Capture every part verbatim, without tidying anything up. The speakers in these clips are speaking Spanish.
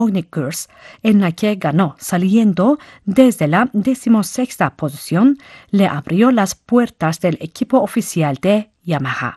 Mognickers, en la que ganó saliendo desde la decimosexta posición, le abrió las puertas del equipo oficial de Yamaha.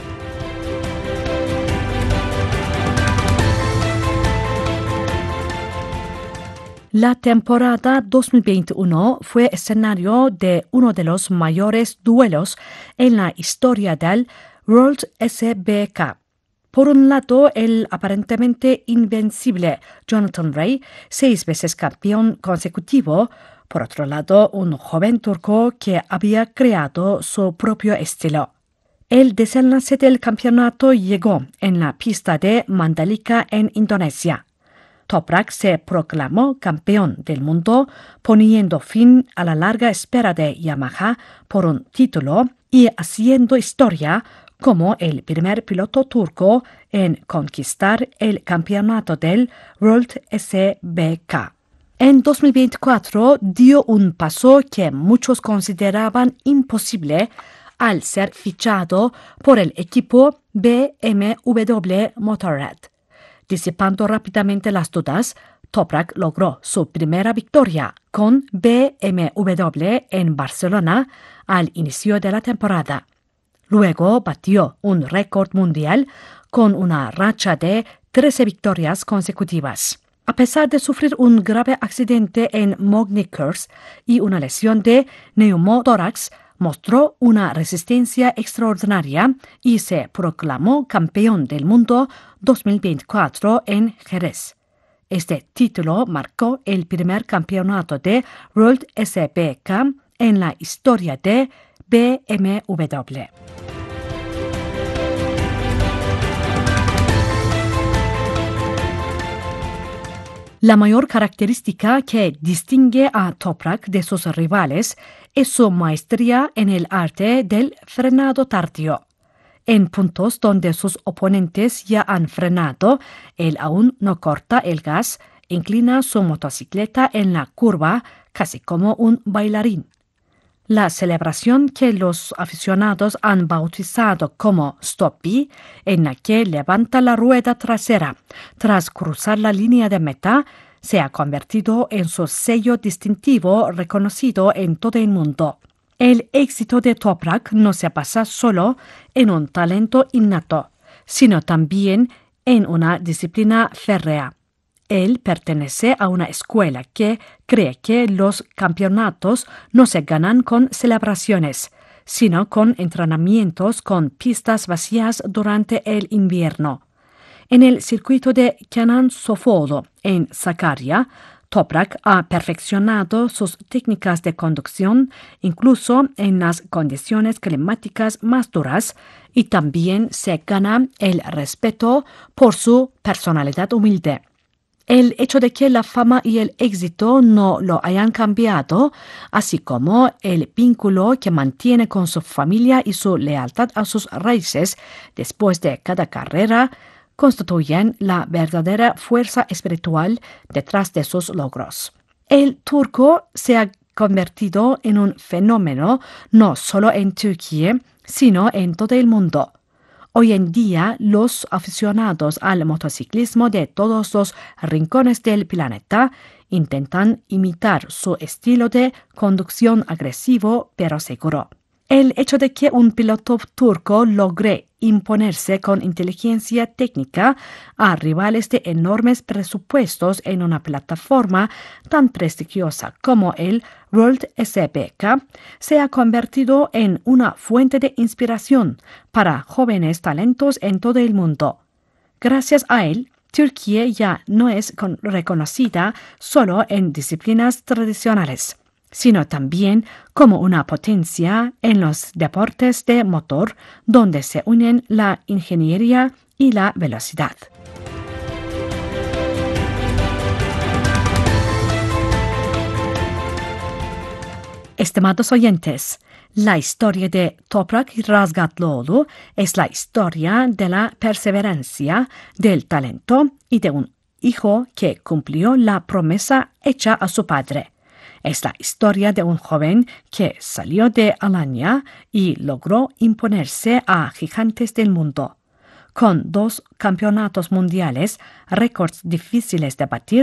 La temporada dos mil veintiuno fue escenario de uno de los mayores duelos en la historia del World S B K. Por un lado, el aparentemente invencible Jonathan Rea, seis veces campeón consecutivo. Por otro lado, un joven turco que había creado su propio estilo. El desenlace del campeonato llegó en la pista de Mandalika en Indonesia. Toprak se proclamó campeón del mundo, poniendo fin a la larga espera de Yamaha por un título y haciendo historia como el primer piloto turco en conquistar el campeonato del World S B K. En dos mil veinticuatro dio un paso que muchos consideraban imposible al ser fichado por el equipo B M W Motorrad. Disipando rápidamente las dudas, Toprak logró su primera victoria con B M W en Barcelona al inicio de la temporada. Luego batió un récord mundial con una racha de trece victorias consecutivas. A pesar de sufrir un grave accidente en Mognickers y una lesión de neumotórax, mostró una resistencia extraordinaria y se proclamó campeón del mundo dos mil veinticuatro en Jerez. Este título marcó el primer campeonato de World S B K en la historia de B M W. La mayor característica que distingue a Toprak de sus rivales es su maestría en el arte del frenado tardío. En puntos donde sus oponentes ya han frenado, él aún no corta el gas, inclina su motocicleta en la curva casi como un bailarín. La celebración que los aficionados han bautizado como Stoppie, en la que levanta la rueda trasera tras cruzar la línea de meta, se ha convertido en su sello distintivo reconocido en todo el mundo. El éxito de Toprak no se basa solo en un talento innato, sino también en una disciplina férrea. Él pertenece a una escuela que cree que los campeonatos no se ganan con celebraciones, sino con entrenamientos con pistas vacías durante el invierno. En el circuito de Kenan Sofoğlu en Sakarya, Toprak ha perfeccionado sus técnicas de conducción incluso en las condiciones climáticas más duras y también se gana el respeto por su personalidad humilde. El hecho de que la fama y el éxito no lo hayan cambiado, así como el vínculo que mantiene con su familia y su lealtad a sus raíces después de cada carrera, constituyen la verdadera fuerza espiritual detrás de sus logros. El turco se ha convertido en un fenómeno no solo en Turquía, sino en todo el mundo. Hoy en día, los aficionados al motociclismo de todos los rincones del planeta intentan imitar su estilo de conducción agresivo pero seguro. El hecho de que un piloto turco logre imponerse con inteligencia técnica a rivales de enormes presupuestos en una plataforma tan prestigiosa como el World S B K se ha convertido en una fuente de inspiración para jóvenes talentos en todo el mundo. Gracias a él, Turquía ya no es con- reconocida solo en disciplinas tradicionales, sino también como una potencia en los deportes de motor donde se unen la ingeniería y la velocidad. Estimados oyentes, la historia de Toprak Razgatlıoğlu es la historia de la perseverancia, del talento y de un hijo que cumplió la promesa hecha a su padre. Es la historia de un joven que salió de Alanya y logró imponerse a gigantes del mundo. con dos campeonatos mundiales, récords difíciles de batir